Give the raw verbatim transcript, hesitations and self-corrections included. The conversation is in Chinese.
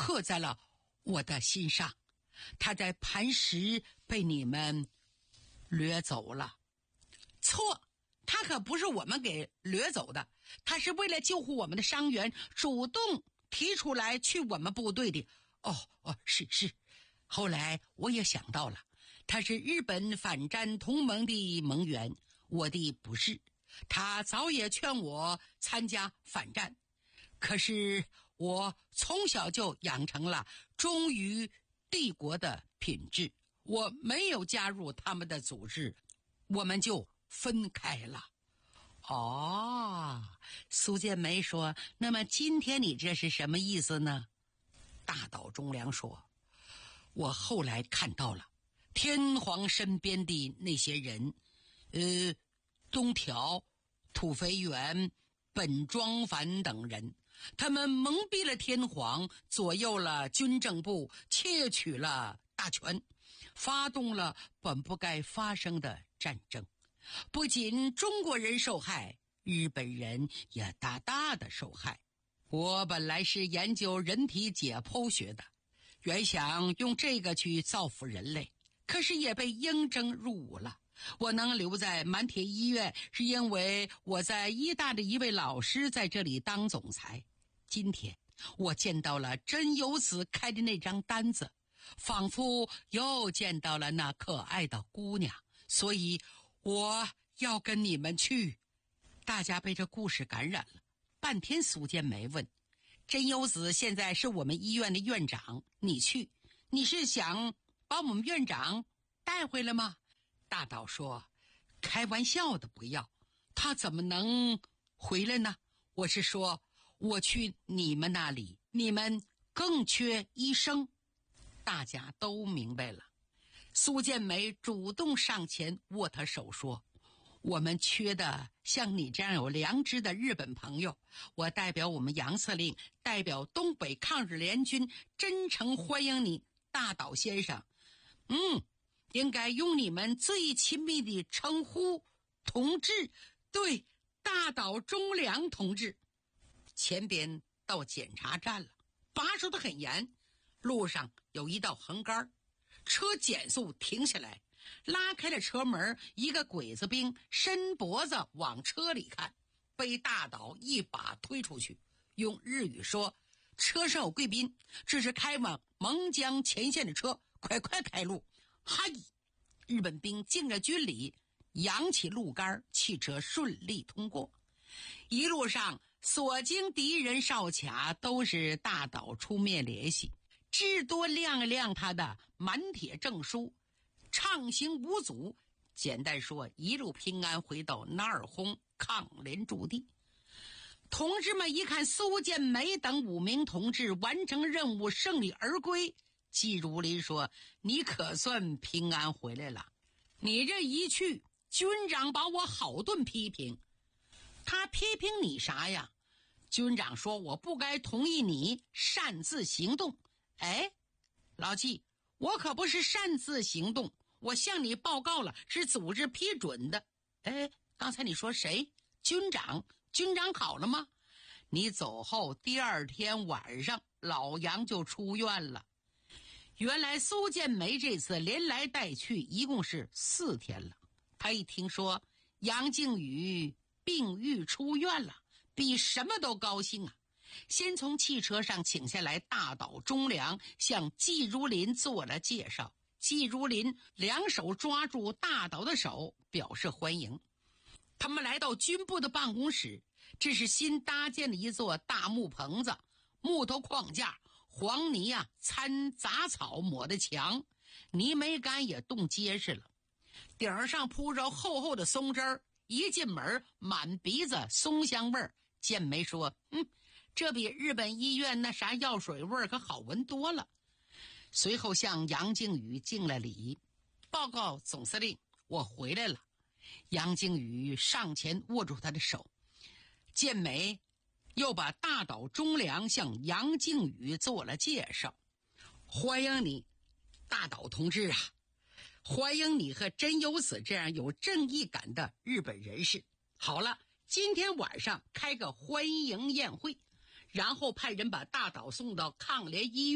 刻在了我的心上。他在磐石被你们掠走了。错，他可不是我们给掠走的，他是为了救护我们的伤员，主动提出来去我们部队的。哦哦，是是。后来我也想到了，他是日本反战同盟的盟员，我的不是。他早也劝我参加反战，可是我从小就养成了忠于帝国的品质，我没有加入他们的组织，我们就分开了。哦，苏建梅说，那么今天你这是什么意思呢？大岛忠良说，我后来看到了天皇身边的那些人，呃，东条、土肥原、本庄繁等人，他们蒙蔽了天皇，左右了军政部，窃取了大权，发动了本不该发生的战争。不仅中国人受害，日本人也大大的受害。我本来是研究人体解剖学的，原想用这个去造福人类，可是也被应征入伍了。我能留在满铁医院，是因为我在医大的一位老师在这里当总裁。今天我见到了真由子开的那张单子，仿佛又见到了那可爱的姑娘，所以我要跟你们去。大家被这故事感染了。半天苏建梅问，真由子现在是我们医院的院长，你去，你是想把我们院长带回来吗？大岛说，开玩笑的，不要，他怎么能回来呢？我是说，我去你们那里，你们更缺医生。大家都明白了。苏建梅主动上前握他手说，我们缺的像你这样有良知的日本朋友，我代表我们杨司令，代表东北抗日联军，真诚欢迎你，大岛先生。嗯，应该用你们最亲密的称呼，同志。对，大岛忠良同志。前边到检查站了，把守得很严，路上有一道横杆，车减速停下来，拉开了车门，一个鬼子兵伸脖子往车里看，被大岛一把推出去，用日语说，车上有贵宾，这是开往蒙江前线的车，快快开路。嗨，日本兵进了军里，扬起路杆，汽车顺利通过。一路上所经敌人哨卡都是大岛出面联系，至多亮一亮他的满铁证书，畅行无阻。简单说，一路平安回到纳尔轰抗联驻地。同志们一看苏建梅等五名同志完成任务，胜利而归，季如林说，你可算平安回来了。你这一去，军长把我好顿批评。他批评你啥呀？军长说，我不该同意你擅自行动。哎，老季，我可不是擅自行动，我向你报告了，是组织批准的。哎，刚才你说谁？军长？军长好了吗？你走后第二天晚上，老杨就出院了。原来苏建梅这次连来带去一共是四天了。他一听说杨靖宇病愈出院了，比什么都高兴啊！先从汽车上请下来大岛忠良，向季如林做了介绍。季如林两手抓住大岛的手，表示欢迎。他们来到军部的办公室，这是新搭建的一座大木棚子，木头框架，黄泥啊掺杂草抹的墙，泥煤杆也冻结实了，顶上铺着厚厚的松枝儿，一进门满鼻子松香味儿。建梅说，嗯，这比日本医院那啥药水味儿可好闻多了。随后向杨靖宇敬了礼，报告总司令，我回来了。杨靖宇上前握住他的手，建梅又把大岛忠良向杨靖宇做了介绍。欢迎你，大岛同志啊，欢迎你和真由子这样有正义感的日本人士。好了，今天晚上开个欢迎宴会，然后派人把大岛送到抗联医院。